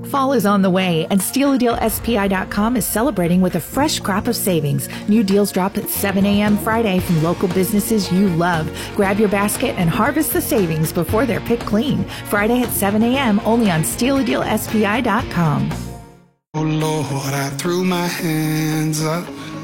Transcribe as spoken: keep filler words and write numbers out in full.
Fall is on the way, and Steal a Deal S P I dot com is celebrating with a fresh crop of savings. New deals drop at seven a.m. Friday from local businesses you love. Grab your basket and harvest the savings before they're picked clean. Friday at seven a.m. only on Steal a Deal S P I dot com. Oh Lord, I threw my hands up.